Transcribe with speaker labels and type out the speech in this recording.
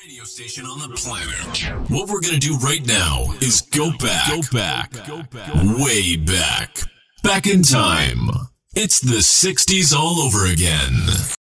Speaker 1: radio station on the planet. What we're gonna do right now is go back, way back in time. It's the 60s all over again.